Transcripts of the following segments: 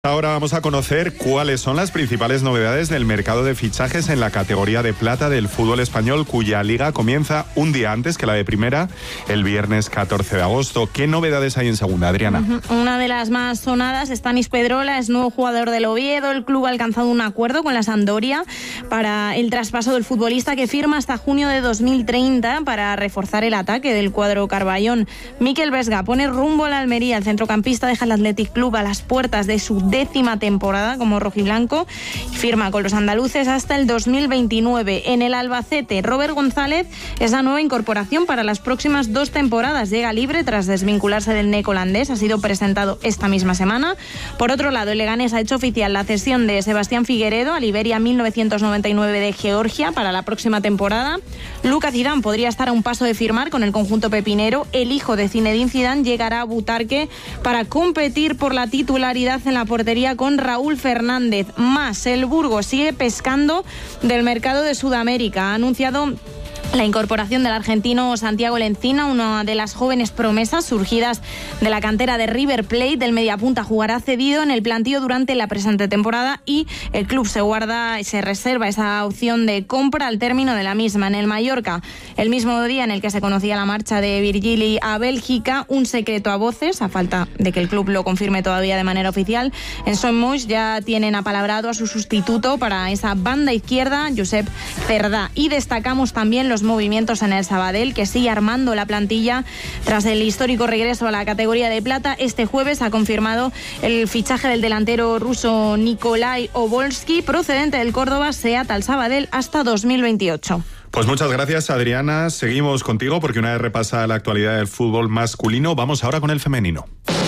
Ahora vamos a conocer cuáles son las principales novedades del mercado de fichajes en la categoría de plata del fútbol español, cuya liga comienza un día antes que la de primera, el viernes 14 de agosto. ¿Qué novedades hay en segunda, Adriana? Una de las más sonadas, Stanis Pedrola, es nuevo jugador del Oviedo. El club ha alcanzado un acuerdo con la Sampdoria para el traspaso del futbolista, que firma hasta junio de 2030 para reforzar el ataque del cuadro Carballón. Mikel Vesga pone rumbo a la Almería. El centrocampista deja el Athletic Club a las puertas de su 10ª temporada como rojiblanco y firma con los andaluces hasta el 2029. En el Albacete, Robert González es la nueva incorporación para las próximas 2 temporadas. Llega libre tras desvincularse del NEC holandés. Ha sido presentado esta misma semana. Por otro lado, el Leganés ha hecho oficial la cesión de Sebastián Figueredo al Iberia 1999 de Georgia para la próxima temporada. Lucas Zidane podría estar a un paso de firmar con el conjunto pepinero. El hijo de Zinedine Zidane llegará a Butarque para competir por la titularidad en la portería con Raúl Fernández. Más, el Burgos sigue pescando del mercado de Sudamérica. Ha anunciado la incorporación del argentino Santiago Lencina, una de las jóvenes promesas surgidas de la cantera de River Plate. Del mediapunta jugará cedido en el plantío durante la presente temporada y el club se reserva esa opción de compra al término de la misma. En el Mallorca, el mismo día en el que se conocía la marcha de Virgili a Bélgica, un secreto a voces, a falta de que el club lo confirme todavía de manera oficial. En Son Moix ya tienen apalabrado a su sustituto para esa banda izquierda, Josep Cerdá. Y destacamos también los movimientos en el Sabadell, que sigue armando la plantilla tras el histórico regreso a la categoría de plata. Este jueves ha confirmado el fichaje del delantero ruso Nikolai Obolski, procedente del Córdoba, SEAT al Sabadell hasta 2028. Pues muchas gracias, Adriana. Seguimos contigo porque una vez repasada la actualidad del fútbol masculino, vamos ahora con el femenino.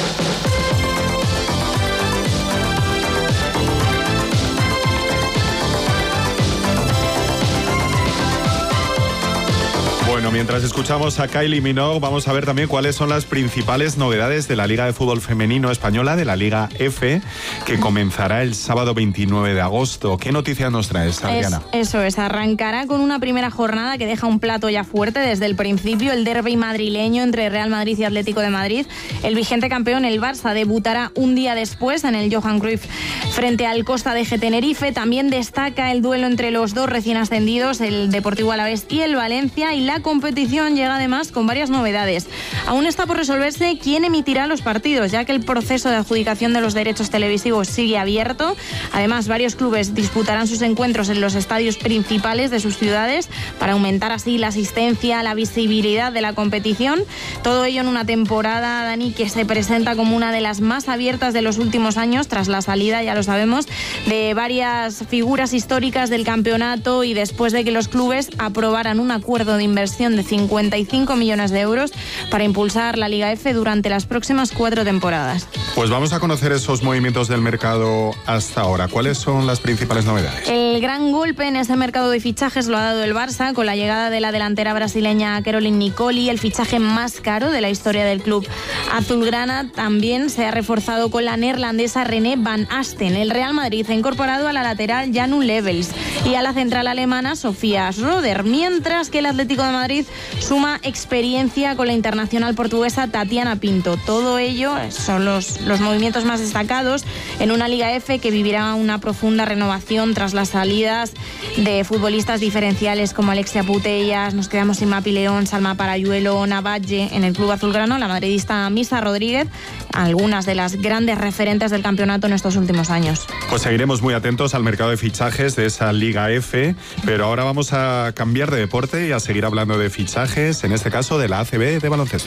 Bueno, mientras escuchamos a Kylie Minogue, vamos a ver también cuáles son las principales novedades de la Liga de Fútbol Femenino Española, de la Liga F, que comenzará el sábado 29 de agosto. ¿Qué noticias nos traes, Adriana? Eso es, arrancará con una primera jornada que deja un plato ya fuerte desde el principio, el derbi madrileño entre Real Madrid y Atlético de Madrid. El vigente campeón, el Barça, debutará un día después en el Johan Cruyff frente al Costa de Tenerife. También destaca el duelo entre los dos recién ascendidos, el Deportivo Alavés y el Valencia, y la competición llega además con varias novedades. Aún está por resolverse quién emitirá los partidos, ya que el proceso de adjudicación de los derechos televisivos sigue abierto. Además, varios clubes disputarán sus encuentros en los estadios principales de sus ciudades para aumentar así la asistencia, la visibilidad de la competición. Todo ello en una temporada, Dani, que se presenta como una de las más abiertas de los últimos años, tras la salida, ya lo sabemos, de varias figuras históricas del campeonato y después de que los clubes aprobaran un acuerdo de inversión de 55 millones de euros para impulsar la Liga F durante las próximas 4 temporadas. Pues vamos a conocer esos movimientos del mercado hasta ahora. ¿Cuáles son las principales novedades? El gran golpe en ese mercado de fichajes lo ha dado el Barça con la llegada de la delantera brasileña Caroline Nicoli, el fichaje más caro de la historia del club azulgrana. También se ha reforzado con la neerlandesa René van Asten. El Real Madrid ha incorporado a la lateral Janu Levels y a la central alemana Sofía Schroeder, mientras que el Atlético de Madrid suma experiencia con la internacional portuguesa Tatiana Pinto. Todo ello son los movimientos más destacados en una Liga F que vivirá una profunda renovación tras las salidas de futbolistas diferenciales como Alexia Putellas. Nos quedamos sin Mapi León, Salma Parayuelo, Navalle. En el club azulgrano, la madridista Misa Rodríguez, algunas de las grandes referentes del campeonato en estos últimos años. Pues seguiremos muy atentos al mercado de fichajes de esa Liga F, pero ahora vamos a cambiar de deporte y a seguir hablando de fichajes, en este caso de la ACB de baloncesto.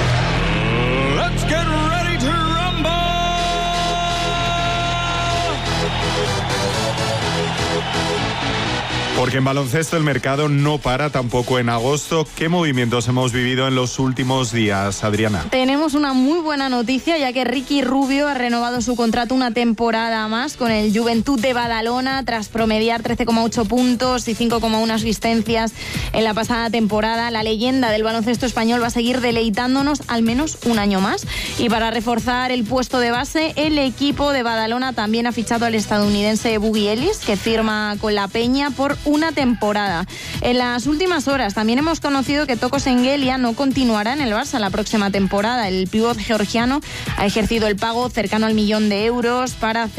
Let's get ready to rumble. Porque en baloncesto el mercado no para tampoco en agosto. ¿Qué movimientos hemos vivido en los últimos días, Adriana? Tenemos una muy buena noticia, ya que Ricky Rubio ha renovado su contrato una temporada más con el Juventud de Badalona tras promediar 13,8 puntos y 5,1 asistencias en la pasada temporada. La leyenda del baloncesto español va a seguir deleitándonos al menos un año más. Y para reforzar el puesto de base, el equipo de Badalona también ha fichado al estadounidense Boogie Ellis, que firma con la Peña por una temporada. En las últimas horas también hemos conocido que Toko Sengelia no continuará en el Barça la próxima temporada. El pívot georgiano ha ejercido el pago cercano al 1 millón de euros para